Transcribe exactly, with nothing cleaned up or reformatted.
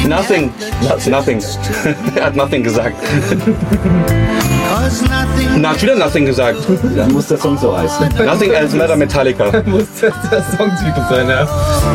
Nothing. Nothing. Er hat nothing gesagt. Na, hat wieder nothing gesagt. Dann muss der Song so heißen. Nothing else matter Metallica. Muss der Songtitel sein, ja.